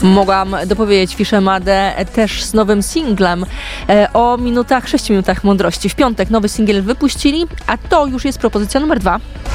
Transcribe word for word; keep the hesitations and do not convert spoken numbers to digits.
Mogłam dopowiedzieć Fiszemadę też z nowym singlem o minutach, sześciu minutach mądrości. W piątek nowy singiel wypuścili, a to już jest propozycja numer dwa.